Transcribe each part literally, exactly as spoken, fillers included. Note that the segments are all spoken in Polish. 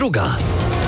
druga.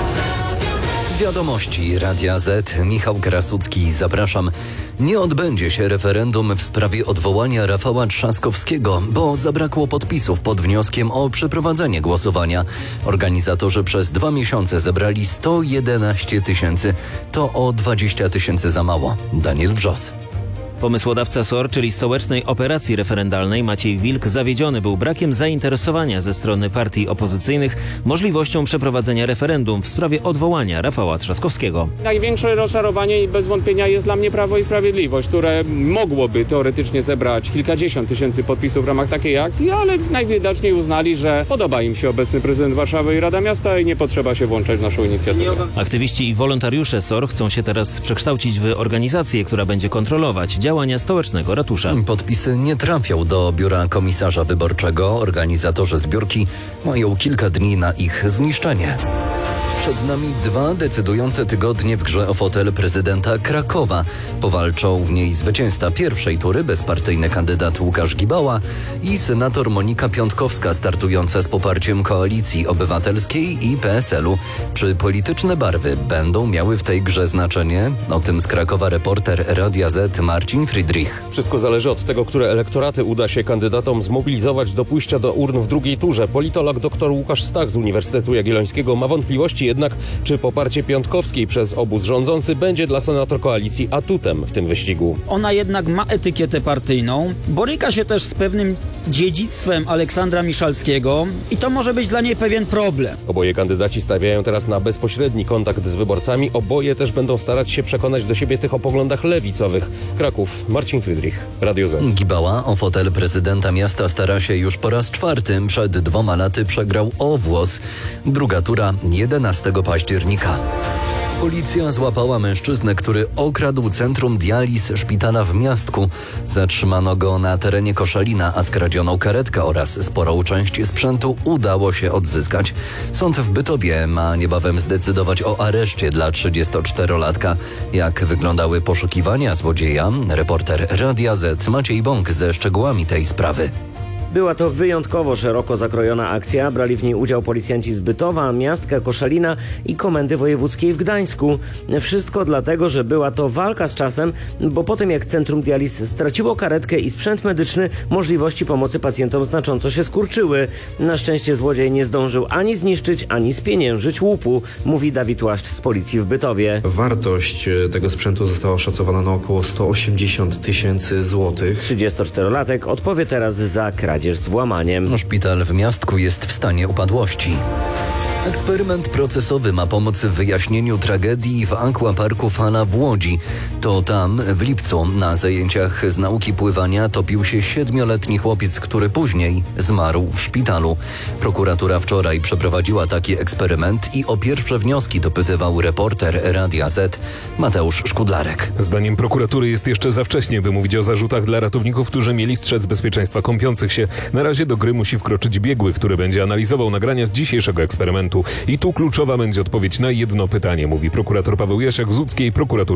Wiadomości Radia Z. Michał Krasucki, zapraszam. Nie odbędzie się referendum w sprawie odwołania Rafała Trzaskowskiego, bo zabrakło podpisów pod wnioskiem o przeprowadzenie głosowania. Organizatorzy przez dwa miesiące zebrali sto jedenaście tysięcy. To o dwadzieścia tysięcy za mało. Daniel Wrzos. Pomysłodawca S O R, czyli Stołecznej Operacji Referendalnej, Maciej Wilk, zawiedziony był brakiem zainteresowania ze strony partii opozycyjnych możliwością przeprowadzenia referendum w sprawie odwołania Rafała Trzaskowskiego. Największe rozczarowanie i bez wątpienia jest dla mnie Prawo i Sprawiedliwość, które mogłoby teoretycznie zebrać kilkadziesiąt tysięcy podpisów w ramach takiej akcji, ale najwidoczniej uznali, że podoba im się obecny prezydent Warszawy i Rada Miasta i nie potrzeba się włączać w naszą inicjatywę. Aktywiści i wolontariusze S O R chcą się teraz przekształcić w organizację, która będzie kontrolować działania stołecznego ratusza. Podpisy nie trafią do biura komisarza wyborczego. Organizatorzy zbiórki mają kilka dni na ich zniszczenie. Przed nami dwa decydujące tygodnie w grze o fotel prezydenta Krakowa. Powalczą w niej zwycięzca pierwszej tury, bezpartyjny kandydat Łukasz Gibała i senator Monika Piątkowska, startująca z poparciem Koalicji Obywatelskiej i P S L-u. Czy polityczne barwy będą miały w tej grze znaczenie? O tym z Krakowa reporter Radia Z Marcin Friedrich. Wszystko zależy od tego, które elektoraty uda się kandydatom zmobilizować do pójścia do urn w drugiej turze. Politolog dr Łukasz Stach z Uniwersytetu Jagiellońskiego ma wątpliwości jednak, czy poparcie Piątkowskiej przez obóz rządzący będzie dla senator Koalicji atutem w tym wyścigu. Ona jednak ma etykietę partyjną, boryka się też z pewnym dziedzictwem Aleksandra Miszalskiego i to może być dla niej pewien problem. Oboje kandydaci stawiają teraz na bezpośredni kontakt z wyborcami. Oboje też będą starać się przekonać do siebie tych o poglądach lewicowych. Kraków, Marcin Friedrich, Radio Z. Gibała o fotel prezydenta miasta stara się już po raz czwarty. Przed dwoma laty przegrał o włos. Druga tura jedenastego października. Policja złapała mężczyznę, który okradł centrum dializ szpitala w Miastku. Zatrzymano go na terenie Koszalina, a skradzioną karetkę oraz sporą część sprzętu udało się odzyskać. Sąd w Bytowie ma niebawem zdecydować o areszcie dla trzydziestoczterolatka. Jak wyglądały poszukiwania złodzieja? Reporter Radia Z Maciej Bąk ze szczegółami tej sprawy. Była to wyjątkowo szeroko zakrojona akcja. Brali w niej udział policjanci z Bytowa, Miastka, Koszalina i Komendy Wojewódzkiej w Gdańsku. Wszystko dlatego, że była to walka z czasem, bo po tym jak Centrum Dializ straciło karetkę i sprzęt medyczny, możliwości pomocy pacjentom znacząco się skurczyły. Na szczęście złodziej nie zdążył ani zniszczyć, ani spieniężyć łupu, mówi Dawid Łaszcz z policji w Bytowie. Wartość tego sprzętu została oszacowana na około sto osiemdziesiąt tysięcy złotych. trzydziestoczterolatek odpowie teraz za kradzież z włamaniem. Szpital w Miastku jest w stanie upadłości. Eksperyment procesowy ma pomóc w wyjaśnieniu tragedii w Aquaparku Fala w Łodzi. To tam w lipcu na zajęciach z nauki pływania topił się siedmioletni chłopiec, który później zmarł w szpitalu. Prokuratura wczoraj przeprowadziła taki eksperyment i o pierwsze wnioski dopytywał reporter Radia Z Mateusz Szkudlarek. Zdaniem prokuratury jest jeszcze za wcześnie, by mówić o zarzutach dla ratowników, którzy mieli strzec bezpieczeństwa kąpiących się. Na razie do gry musi wkroczyć biegły, który będzie analizował nagrania z dzisiejszego eksperymentu. I tu kluczowa będzie odpowiedź na jedno pytanie, mówi prokurator Paweł Jasiak z łódzkiej prokuratury.